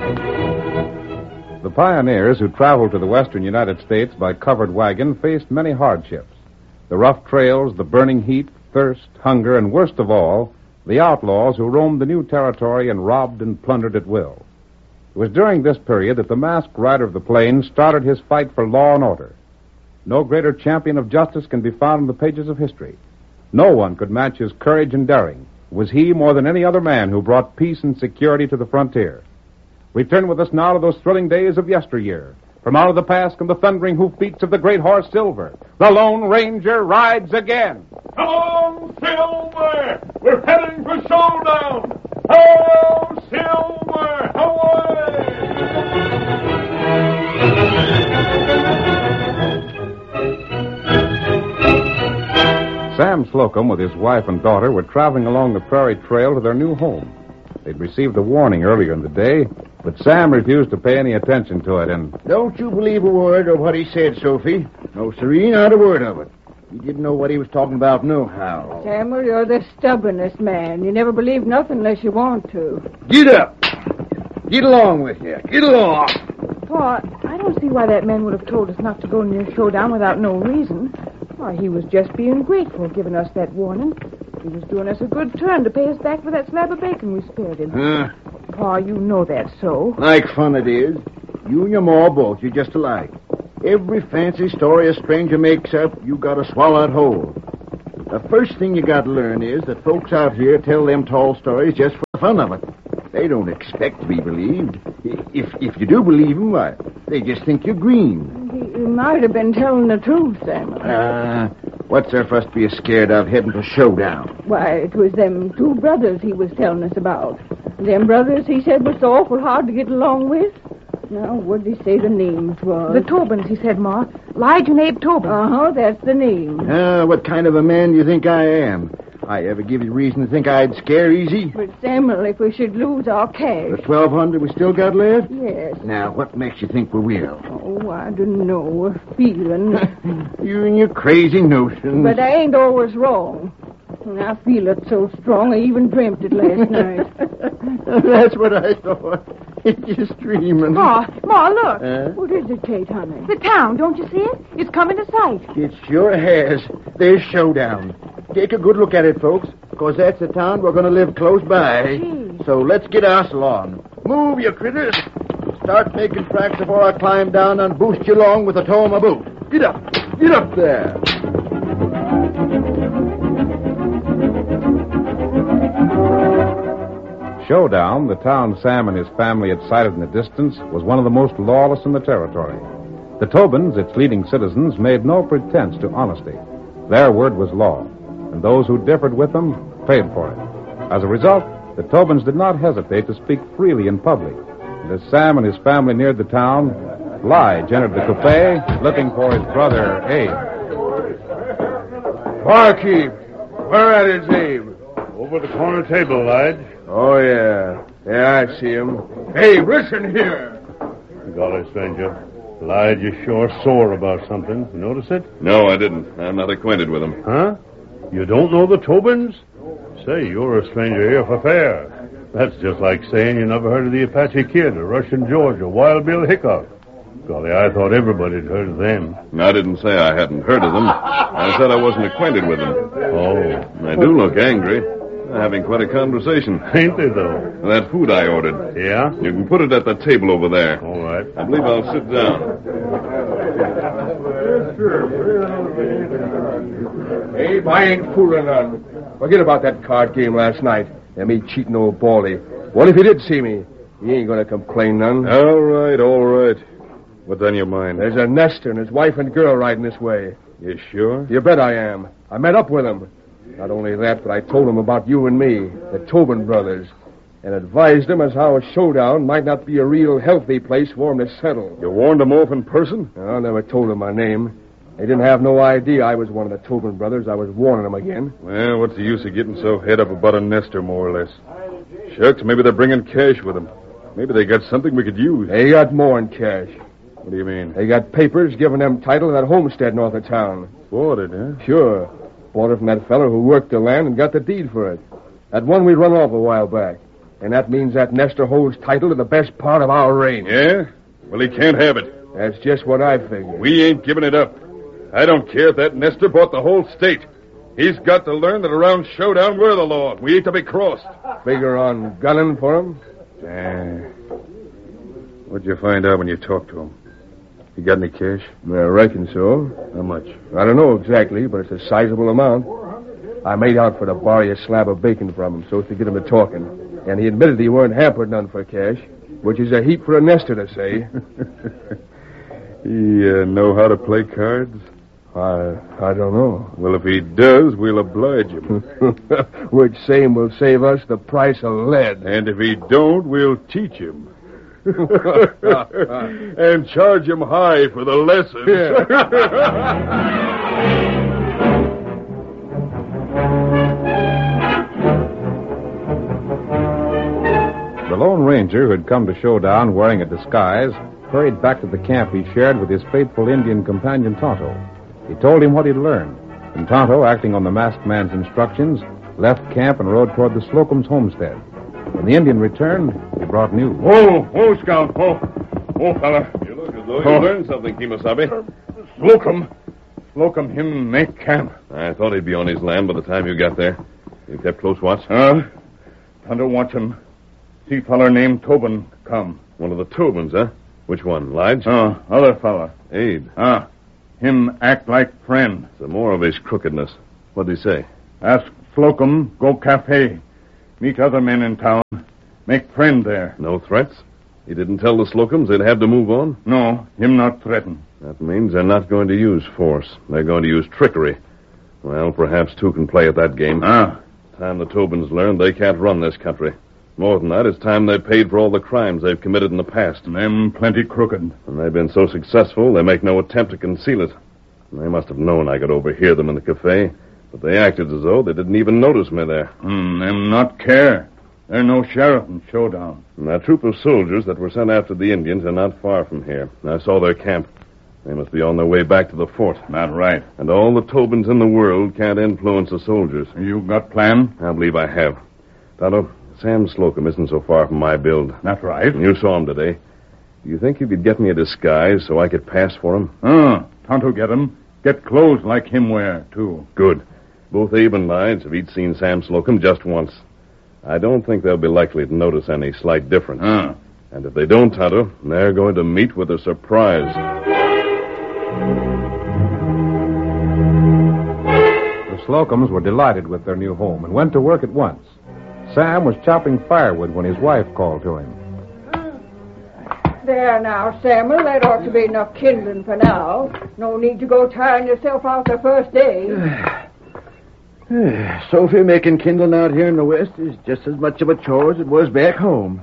The pioneers who traveled to the western United States by covered wagon faced many hardships. The rough trails, the burning heat, thirst, hunger, and worst of all, the outlaws who roamed the new territory and robbed and plundered at will. It was during this period that the masked rider of the plains started his fight for law and order. No greater champion of justice can be found in the pages of history. No one could match his courage and daring. It was he, more than any other man, who brought peace and security to the frontier. Return with us now to those thrilling days of yesteryear. From out of the past come the thundering hoofbeats of the great horse Silver. The Lone Ranger rides again. Come on, Silver! We're heading for showdown! Ho, Silver! Away! Sam Slocum, with his wife and daughter, were traveling along the prairie trail to their new home. They'd received a warning earlier in the day, but Sam refused to pay any attention to it, and... Don't you believe a word of what he said, Sophie. No, siree, not a word of it. He didn't know what he was talking about nohow. Samuel, you're the stubbornest man. You never believe nothing unless you want to. Get up! Get along with you. Get along! Pa, I don't see why that man would have told us not to go near Showdown without no reason. Why, he was just being grateful, giving us that warning. He was doing us a good turn to pay us back for that slab of bacon we spared him. Pa, you know that's so. Like fun it is. You and your ma both, you're just alike. Every fancy story a stranger makes up, you gotta swallow it whole. The first thing you gotta learn is that folks out here tell them tall stories just for the fun of it. They don't expect to be believed. If you do believe them, why, they just think you're green. He might have been telling the truth, Samuel. What's there for us to be scared of heading for Showdown? Why, it was them two brothers he was telling us about. Them brothers, he said, were so awful hard to get along with. Now, what did he say the names was? The Tobins, he said, Ma. Lige and Abe Tobin. Uh-huh, that's the name. What kind of a man do you think I am? I ever give you reason to think I'd scare easy? But, Samuel, if we should lose our cash... The $1,200 we still got left? Yes. Now, what makes you think we will? Oh, I don't know. A feeling. You and your crazy notions. But I ain't always wrong. And I feel it so strong, I even dreamt it last night. That's what I thought. It's just dreaming. Ma, look. What is it, Kate, honey? The town, don't you see it? It's coming to sight. It sure has. There's Showdown. Take a good look at it, folks, because that's the town we're going to live close by. Gee. So let's get our salon. Move, you critters. Start making tracks before I climb down and boost you along with the toe of my boot. Get up. Get up there. Showdown, the town Sam and his family had sighted in the distance, was one of the most lawless in the territory. The Tobins, its leading citizens, made no pretense to honesty. Their word was law, and those who differed with them paid for it. As a result, the Tobins did not hesitate to speak freely in public. And as Sam and his family neared the town, Lige entered the coupe, looking for his brother, Abe. Barkeep, where at is Abe? Over the corner table, Lige. Oh, yeah. Yeah, I see him. Hey, listen here. Golly, stranger. Lige is sure sore about something. You notice it? No, I didn't. I'm not acquainted with him. Huh? You don't know the Tobins? Say, you're a stranger here for fair. That's just like saying you never heard of the Apache Kid or Russian George or Wild Bill Hickok. Golly, I thought everybody'd heard of them. I didn't say I hadn't heard of them. I said I wasn't acquainted with them. Oh. They do look angry. They're having quite a conversation. Ain't they, though? That food I ordered. Yeah? You can put it at the table over there. All right. I believe I'll sit down. Abe, I ain't fooling none. Forget about that card game last night. And me cheating old Baldy. What if he did see me? He ain't gonna complain none. All right. What's on your mind? There's a Nestor and his wife and girl riding this way. You sure? You bet I am. I met up with them. Not only that, but I told them about you and me, the Tobin brothers, and advised them as how a showdown might not be a real healthy place for them to settle. You warned them off in person? I never told them my name. They didn't have no idea I was one of the Tobin brothers. I was warning them again. Well, what's the use of getting so head up about a Nestor, more or less? Shucks, maybe they're bringing cash with them. Maybe they got something we could use. They got more than cash. What do you mean? They got papers giving them title to that homestead north of town. Bought it, huh? Sure. Bought it from that fellow who worked the land and got the deed for it. That one we run off a while back. And that means that Nestor holds title to the best part of our range. Yeah? Well, he can't have it. That's just what I figured. We ain't giving it up. I don't care if that Nestor bought the whole state. He's got to learn that around Showdown we're the law. We ain't to be crossed. Figure on gunning for him? What'd you find out when you talked to him? You got any cash? I reckon so. How much? I don't know exactly, but it's a sizable amount. I made out for to borrow a slab of bacon from him so as to get him to talking. And he admitted he weren't hampered none for cash, which is a heap for a Nestor to say. He know how to play cards? I don't know. Well, if he does, we'll oblige him. Which same will save us the price of lead. And if he don't, we'll teach him. And charge him high for the lessons. The Lone Ranger, who had come to Showdown wearing a disguise, hurried back to the camp he shared with his faithful Indian companion Tonto. He told him what he'd learned, and Tonto, acting on the masked man's instructions, left camp and rode toward the Slocum's homestead. When the Indian returned, he brought news. Whoa, Scout. Whoa, fella. You look as though you learned something, Kemosabe. Slocum, him make camp. I thought he'd be on his land by the time you got there. You kept close watch? Thunder watch him. See feller named Tobin come. One of the Tobins, huh? Which one, Lige? Other fella. Abe. Him act like friend. Some more of his crookedness. What'd he say? Ask Slocum, go cafe. Meet other men in town. Make friend there. No threats? He didn't tell the Slocums they'd have to move on? No, him not threaten. That means they're not going to use force. They're going to use trickery. Well, perhaps two can play at that game. Time the Tobins learn they can't run this country. More than that, it's time they paid for all the crimes they've committed in the past. Them plenty crooked. And they've been so successful, they make no attempt to conceal it. They must have known I could overhear them in the cafe, but they acted as though they didn't even notice me there. Them not care. There's no sheriff in Showdown. And that troop of soldiers that were sent after the Indians are not far from here. I saw their camp. They must be on their way back to the fort. Not right. And all the Tobins in the world can't influence the soldiers. You got plan? I believe I have. Tonto, Sam Slocum isn't so far from my build. Not right. You saw him today. Do you think you could get me a disguise so I could pass for him? Tonto get him. Get clothes like him wear, too. Good. Both Abe and Lige have each seen Sam Slocum just once. I don't think they'll be likely to notice any slight difference. And if they don't, Tonto, they're going to meet with a surprise. The Slocums were delighted with their new home and went to work at once. Sam was chopping firewood when his wife called to him. There now, Samuel. That ought to be enough kindling for now. No need to go tiring yourself out the first day. Sophie, making kindling out here in the West is just as much of a chore as it was back home.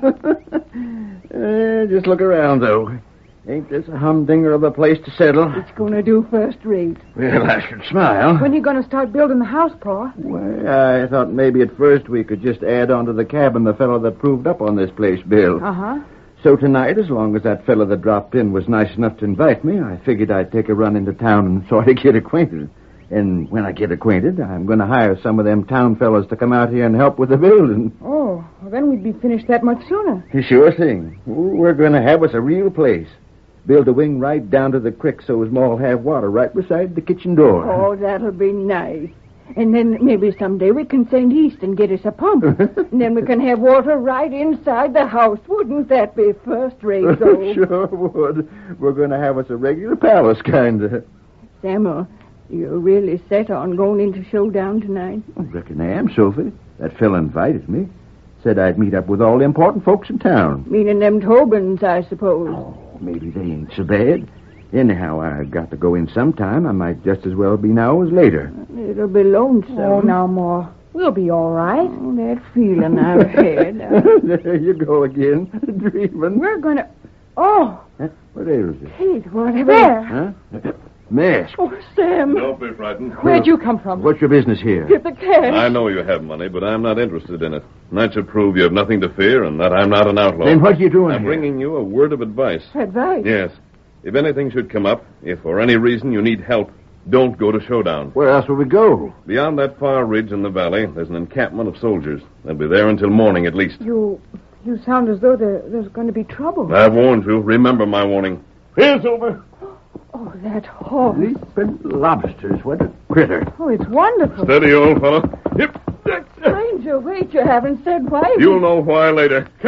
Just look around, though. Ain't this a humdinger of a place to settle? It's going to do first rate. Well, I should smile. When are you going to start building the house, Pa? Well, I thought maybe at first we could just add on to the cabin the fellow that proved up on this place built. So tonight, as long as that fellow that dropped in was nice enough to invite me, I figured I'd take a run into town and sort of get acquainted. And when I get acquainted, I'm going to hire some of them town fellows to come out here and help with the building. Oh, well, then we'd be finished that much sooner. Sure thing. We're going to have us a real place. Build a wing right down to the creek so as Ma'll have water right beside the kitchen door. Oh, that'll be nice. And then maybe someday we can send east and get us a pump. And then we can have water right inside the house. Wouldn't that be first rate, though? Sure would. We're going to have us a regular palace, kind of. Samuel, you're really set on going into Showdown tonight? I reckon I am, Sophie. That fella invited me. Said I'd meet up with all the important folks in town. Meaning them Tobins, I suppose. Oh, maybe they ain't so bad. Anyhow, I've got to go in sometime. I might just as well be now as later. It'll be lonesome. Oh, now, Ma. We'll be all right. Oh, that feeling I've had. There you go again, dreaming. We're going to... Oh! What ails you? Kate, whatever. There. Huh? Mask. Oh, Sam. Don't be frightened. Where'd you come from? What's your business here? Get the cash. I know you have money, but I'm not interested in it. And that should prove you have nothing to fear and that I'm not an outlaw. Then what are you doing I'm here? bringing you a word of advice. Advice? Yes. If anything should come up, if for any reason you need help, Don't go to Showdown. Where else will we go? Beyond that far ridge in the valley, there's an encampment of soldiers. They'll be there until morning at least. You sound as though there's going to be trouble. I've warned you. Remember my warning. Here's over. Oh, that horse. Leaping lobsters. What a critter. Oh, it's wonderful. Steady, old fellow. Yep. Stranger, wait, you haven't said why. You'll know why later.